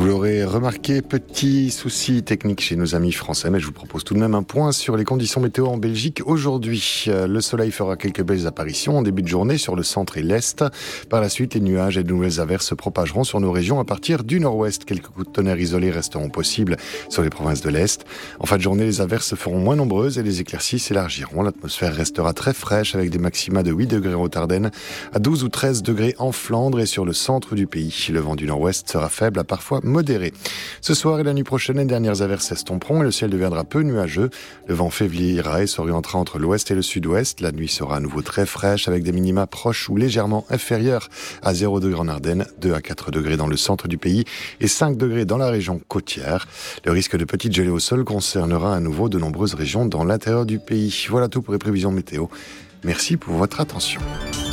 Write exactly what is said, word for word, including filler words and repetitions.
l'aurez remarqué, petit souci technique chez nos amis français, mais je vous propose tout de même un point sur les conditions météo en Belgique aujourd'hui. Le soleil fera quelques belles apparitions en début de journée sur le centre et l'est. Par la suite, les nuages et de nouvelles averses se propageront sur nos régions à partir du nord-ouest. Quelques coups de tonnerre isolés resteront possibles sur les provinces de l'est. En fin de journée, les averses se feront moins nombreuses et les éclaircies s'élargiront. L'atmosphère restera très fraîche avec des maxima de huit degrés en Haute-Ardenne, à douze ou treize degrés en Flandre et sur le centre du pays. Le vent du nord-ouest sera faible à parfois modéré. Ce soir et la nuit prochaine, les dernières averses s'estomperont et le ciel deviendra peu nuageux. Le vent faiblira et s'orientera entre l'ouest et le sud-ouest. La nuit sera à nouveau très fraîche avec des minima proches ou légèrement inférieurs à zéro degré en Ardennes, deux à quatre degrés dans le centre du pays et cinq degrés dans la région côtière. Le risque de petites gelées au sol concernera à nouveau de nombreuses régions dans l'intérieur du pays. Voilà tout pour les prévisions météo. Merci pour votre attention.